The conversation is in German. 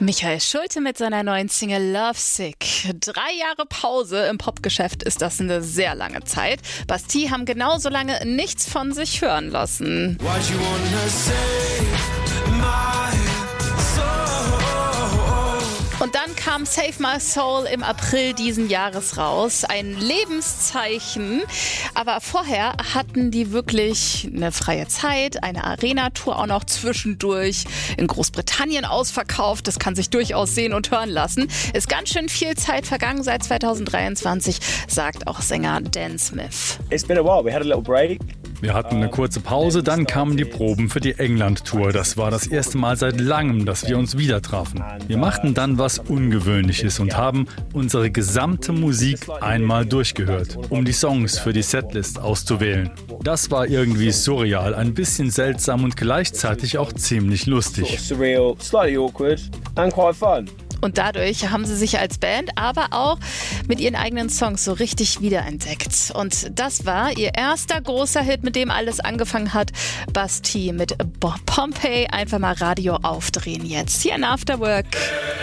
Michael Schulte mit seiner neuen Single Lovesick. 3 Jahre Pause im Popgeschäft ist das eine sehr lange Zeit. Bastille haben genauso lange nichts von sich hören lassen. Und dann kam Save My Soul im April diesen Jahres raus. Ein Lebenszeichen. Aber vorher hatten die wirklich eine freie Zeit, eine Arena-Tour auch noch zwischendurch. In Großbritannien ausverkauft. Das kann sich durchaus sehen und hören lassen. Ist ganz schön viel Zeit vergangen seit 2023, sagt auch Sänger Dan Smith. It's been a while. We had a little break. Wir hatten eine kurze Pause, dann kamen die Proben für die England-Tour. Das war das erste Mal seit langem, dass wir uns wieder trafen. Wir machten dann was Ungewöhnliches und haben unsere gesamte Musik einmal durchgehört, um die Songs für die Setlist auszuwählen. Das war irgendwie surreal, ein bisschen seltsam und gleichzeitig auch ziemlich lustig. Surreal, slightly awkward and quite fun. Und dadurch haben sie sich als Band, aber auch mit ihren eigenen Songs so richtig wiederentdeckt. Und das war ihr erster großer Hit, mit dem alles angefangen hat. Bastille mit Pompeii. Einfach mal Radio aufdrehen jetzt. Hier in After Work.